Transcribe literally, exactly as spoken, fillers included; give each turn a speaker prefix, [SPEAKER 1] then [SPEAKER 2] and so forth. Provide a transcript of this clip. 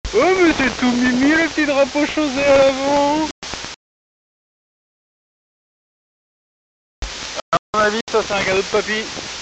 [SPEAKER 1] Oh mais c'est tout mimi le petit drapeau chaussé à l'avant. À mon avis ça c'est un cadeau de papy.